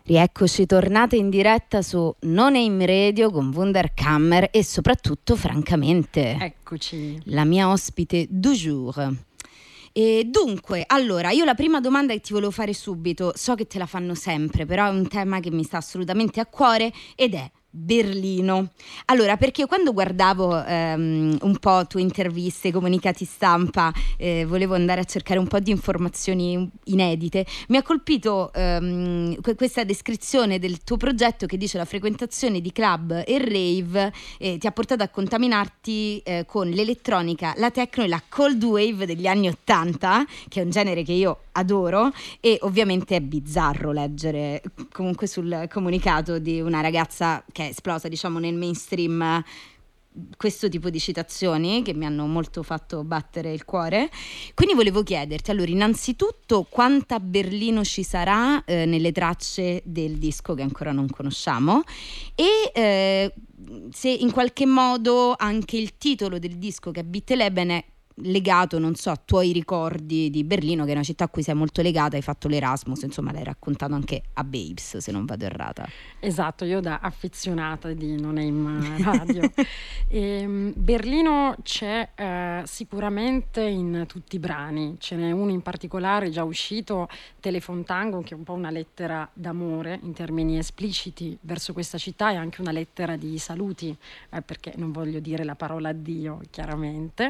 Rieccoci tornate in diretta su Non Aim Radio con Wunderkammer e soprattutto, francamente, eccoci, la mia ospite du jour. E dunque, allora, io la prima domanda che ti volevo fare subito, so che te la fanno sempre, però è un tema che mi sta assolutamente a cuore ed è Berlino. Allora, perché io quando guardavo un po' tue interviste, comunicati stampa, volevo andare a cercare un po' di informazioni inedite, mi ha colpito questa descrizione del tuo progetto che dice la frequentazione di club e rave ti ha portato a contaminarti con l'elettronica, la techno e la cold wave degli anni '80, che è un genere che io adoro, e ovviamente è bizzarro leggere comunque sul comunicato di una ragazza che è esplosa, diciamo, nel mainstream questo tipo di citazioni che mi hanno molto fatto battere il cuore. Quindi volevo chiederti, allora, innanzitutto quanta Berlino ci sarà nelle tracce del disco che ancora non conosciamo e se in qualche modo anche il titolo del disco, che è Bitteleben, è legato, non so, a tuoi ricordi di Berlino, che è una città a cui sei molto legata, hai fatto l'Erasmus, insomma l'hai raccontato anche a Babes, se non vado errata. Esatto, io da affezionata di Non Aim Radio. Berlino c'è sicuramente in tutti i brani, ce n'è uno in particolare già uscito, Telefontango, che è un po' una lettera d'amore in termini espliciti verso questa città e anche una lettera di saluti, perché non voglio dire la parola addio, chiaramente.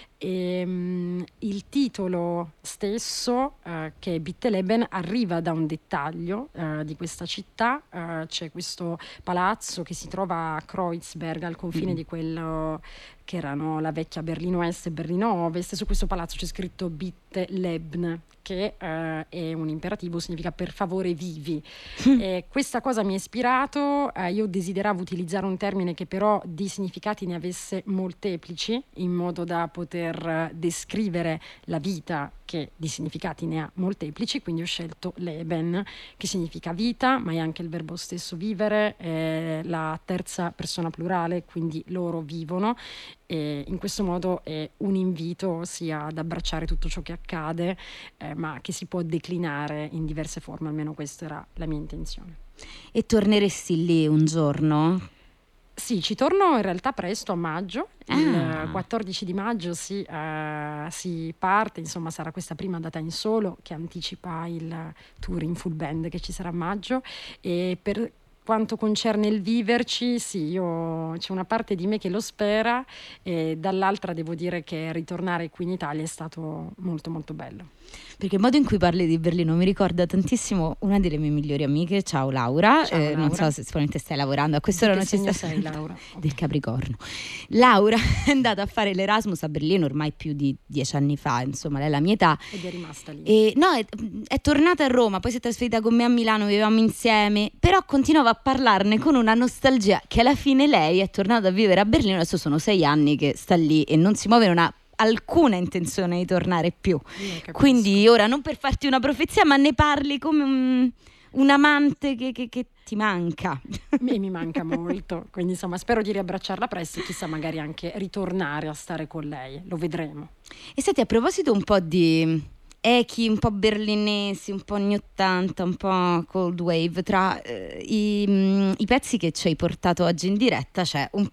Il titolo stesso, che è Bitteleben, arriva da un dettaglio di questa città. C'è questo palazzo che si trova a Kreuzberg, al confine di quello che erano la vecchia Berlino Est e Berlino Ovest. Su questo palazzo c'è scritto Bitteleben, che è un imperativo, significa per favore vivi. Questa cosa mi ha ispirato, io desideravo utilizzare un termine che però di significati ne avesse molteplici, in modo da poter descrivere la vita che di significati ne ha molteplici, quindi ho scelto Leben, che significa vita, ma è anche il verbo stesso vivere, la terza persona plurale, quindi loro vivono. E in questo modo è un invito sia ad abbracciare tutto ciò che accade, ma che si può declinare in diverse forme, almeno questa era la mia intenzione. E torneresti lì un giorno? Sì, ci torno in realtà presto, a maggio, il 14 di maggio si parte, insomma sarà questa prima data in solo che anticipa il tour in full band che ci sarà a maggio. E per quanto concerne il viverci, sì, c'è una parte di me che lo spera, e dall'altra devo dire che ritornare qui in Italia è stato molto molto bello. Perché il modo in cui parli di Berlino mi ricorda tantissimo una delle mie migliori amiche. Ciao Laura, Ciao, Laura. Non so se sicuramente stai lavorando a quest'ora, non ci sta. Sei Laura? Del Capricorno. Laura è andata a fare l'Erasmus a Berlino ormai più di 10 anni fa, insomma lei è la mia età, ed è rimasta lì. e no, è tornata a Roma, poi si è trasferita con me a Milano, vivevamo insieme, però continuava a parlarne con una nostalgia che alla fine lei è tornata a vivere a Berlino. Adesso sono 6 anni che sta lì e non si muove, non ha alcuna intenzione di tornare più. Quindi ora, non per farti una profezia, ma ne parli come un amante che ti manca. Mi manca molto, quindi insomma spero di riabbracciarla presto e chissà, magari anche ritornare a stare con lei, lo vedremo. E senti, a proposito un po' di echi un po' berlinesi, un po' anni '80, un po' cold wave, tra i pezzi che ci hai portato oggi in diretta c'è un